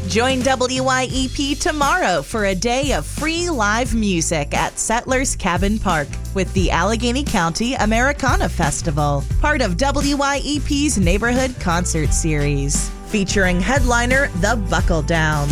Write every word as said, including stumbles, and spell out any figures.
Join W Y E P tomorrow for a day of free live music at Settlers Cabin Park with the Allegheny County Americana Festival, part of W Y E P's Neighborhood Concert Series, featuring headliner The Buckle Down.